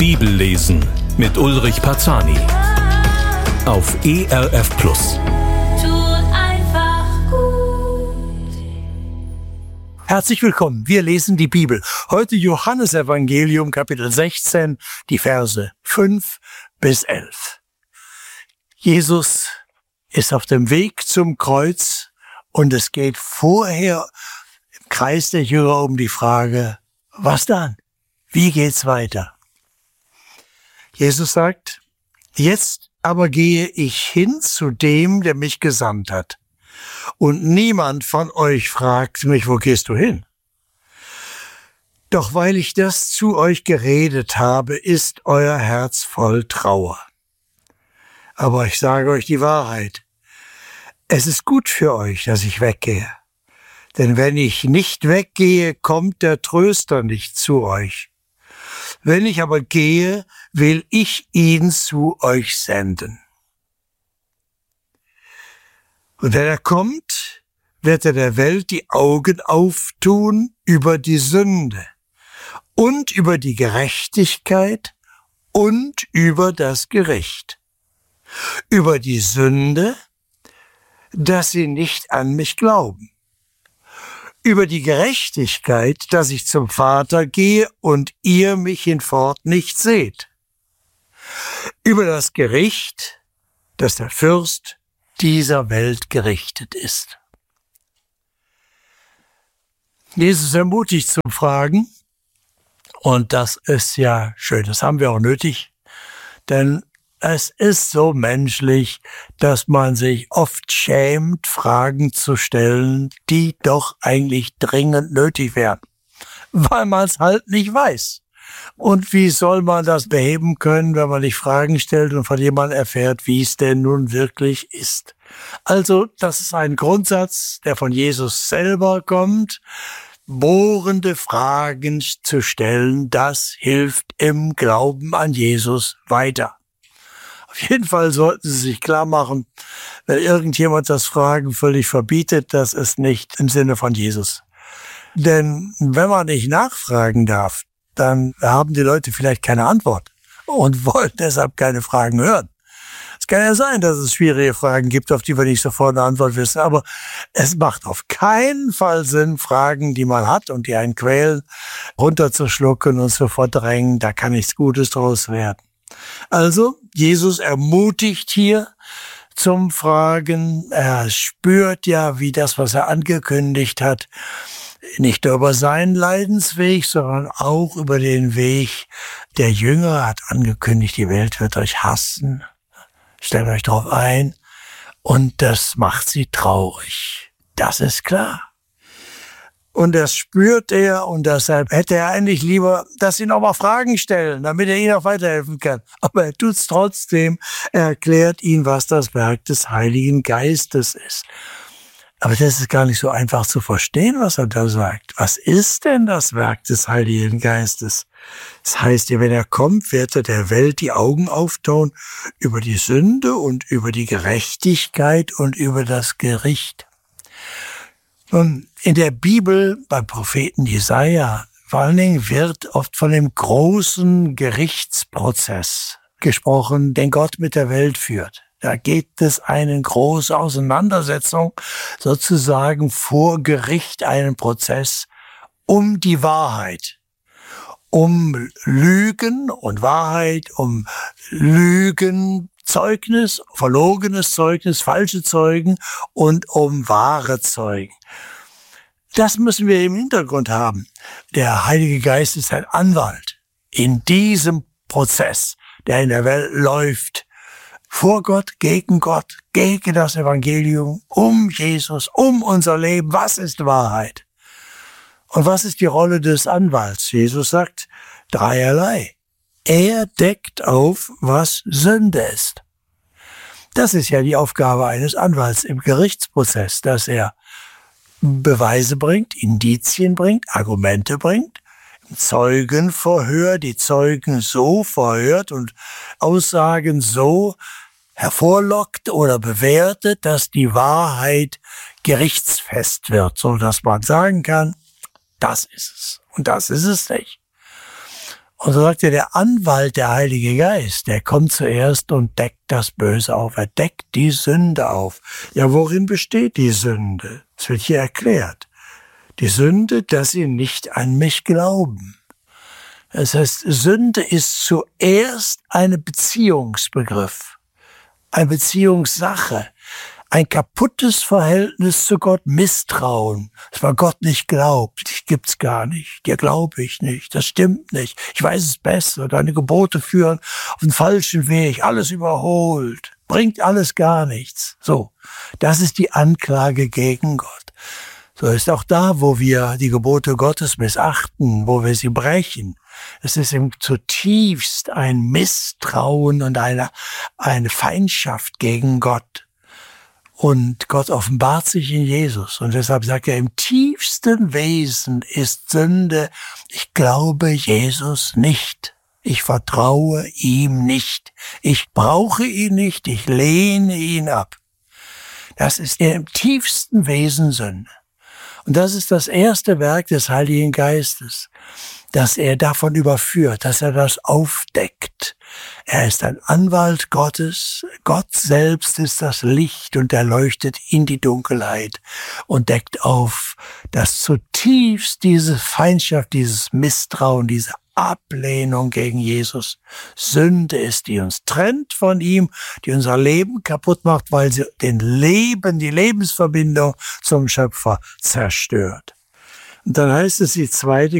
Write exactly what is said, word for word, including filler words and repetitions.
Bibellesen mit Ulrich Parzani auf E R F Plus. Tut einfach gut. Herzlich willkommen. Wir lesen die Bibel. Heute Johannesevangelium, Kapitel sechzehn, die Verse fünf bis elf. Jesus ist auf dem Weg zum Kreuz und es geht vorher im Kreis der Jünger um die Frage, was dann? Wie geht's weiter? Jesus sagt, jetzt aber gehe ich hin zu dem, der mich gesandt hat. Und niemand von euch fragt mich, wo gehst du hin? Doch weil ich das zu euch geredet habe, ist euer Herz voll Trauer. Aber ich sage euch die Wahrheit. Es ist gut für euch, dass ich weggehe. Denn wenn ich nicht weggehe, kommt der Tröster nicht zu euch. Wenn ich aber gehe, will ich ihn zu euch senden. Und wenn er kommt, wird er der Welt die Augen auftun über die Sünde und über die Gerechtigkeit und über das Gericht. Über die Sünde, dass sie nicht an mich glauben. Über die Gerechtigkeit, dass ich zum Vater gehe und ihr mich hinfort nicht seht. Über das Gericht, dass der Fürst dieser Welt gerichtet ist. Jesus ermutigt zum Fragen, und das ist ja schön, das haben wir auch nötig, denn es ist so menschlich, dass man sich oft schämt, Fragen zu stellen, die doch eigentlich dringend nötig wären, weil man es halt nicht weiß. Und wie soll man das beheben können, wenn man nicht Fragen stellt und von jemandem erfährt, wie es denn nun wirklich ist? Also, das ist ein Grundsatz, der von Jesus selber kommt. Bohrende Fragen zu stellen, das hilft im Glauben an Jesus weiter. Auf jeden Fall sollten Sie sich klar machen, wenn irgendjemand das Fragen völlig verbietet, das ist nicht im Sinne von Jesus. Denn wenn man nicht nachfragen darf, dann haben die Leute vielleicht keine Antwort und wollen deshalb keine Fragen hören. Es kann ja sein, dass es schwierige Fragen gibt, auf die wir nicht sofort eine Antwort wissen, aber es macht auf keinen Fall Sinn, Fragen, die man hat und die einen quälen, runterzuschlucken und zu verdrängen. Da kann nichts Gutes draus werden. Also, Jesus ermutigt hier zum Fragen. Er spürt ja, wie das, was er angekündigt hat, nicht nur über seinen Leidensweg, sondern auch über den Weg der Jünger. Er hat angekündigt, die Welt wird euch hassen. Stellt euch drauf ein. Und das macht sie traurig. Das ist klar. Und das spürt er und deshalb hätte er eigentlich lieber, dass sie noch mal Fragen stellen, damit er ihnen auch weiterhelfen kann. Aber er tut's trotzdem. Er erklärt ihnen, was das Werk des Heiligen Geistes ist. Aber das ist gar nicht so einfach zu verstehen, was er da sagt. Was ist denn das Werk des Heiligen Geistes? Das heißt ja, wenn er kommt, wird er der Welt die Augen auftun über die Sünde und über die Gerechtigkeit und über das Gericht. Nun, in der Bibel, beim Propheten Jesaja, vor allen Dingen wird oft von dem großen Gerichtsprozess gesprochen, den Gott mit der Welt führt. Da gibt es eine große Auseinandersetzung, sozusagen vor Gericht, einen Prozess um die Wahrheit, um Lügen und Wahrheit, um Lügenzeugnis, verlogenes Zeugnis, falsche Zeugen und um wahre Zeugen. Das müssen wir im Hintergrund haben. Der Heilige Geist ist ein Anwalt in diesem Prozess, der in der Welt läuft. Vor Gott, gegen Gott, gegen das Evangelium, um Jesus, um unser Leben. Was ist Wahrheit? Und was ist die Rolle des Anwalts? Jesus sagt dreierlei. Er deckt auf, was Sünde ist. Das ist ja die Aufgabe eines Anwalts im Gerichtsprozess, dass er Beweise bringt, Indizien bringt, Argumente bringt, Zeugenverhör, die Zeugen so verhört und Aussagen so hervorlockt oder bewertet, dass die Wahrheit gerichtsfest wird, so dass man sagen kann, das ist es und das ist es nicht. Und so sagt er, der Anwalt, der Heilige Geist, der kommt zuerst und deckt das Böse auf. Er deckt die Sünde auf. Ja, worin besteht die Sünde? Es wird hier erklärt. Die Sünde, dass sie nicht an mich glauben. Das heißt, Sünde ist zuerst ein Beziehungsbegriff, eine Beziehungssache, ein kaputtes Verhältnis zu Gott, Misstrauen, dass man Gott nicht glaubt, dich gibt's gar nicht, dir glaube ich nicht, das stimmt nicht, ich weiß es besser, deine Gebote führen auf den falschen Weg, alles überholt, bringt alles gar nichts. So, das ist die Anklage gegen Gott. So ist auch da, wo wir die Gebote Gottes missachten, wo wir sie brechen. Es ist im zutiefst ein Misstrauen und eine, eine Feindschaft gegen Gott. Und Gott offenbart sich in Jesus. Und deshalb sagt er, im tiefsten Wesen ist Sünde, ich glaube Jesus nicht. Ich vertraue ihm nicht. Ich brauche ihn nicht. Ich lehne ihn ab. Das ist im tiefsten Wesen Sünde. Und das ist das erste Werk des Heiligen Geistes, dass er davon überführt, dass er das aufdeckt. Er ist ein Anwalt Gottes. Gott selbst ist das Licht und er leuchtet in die Dunkelheit und deckt auf, dass zutiefst diese Feindschaft, dieses Misstrauen, diese Ablehnung gegen Jesus Sünde ist, die uns trennt von ihm, die unser Leben kaputt macht, weil sie den Leben, die Lebensverbindung zum Schöpfer zerstört. Und dann heißt es die zweite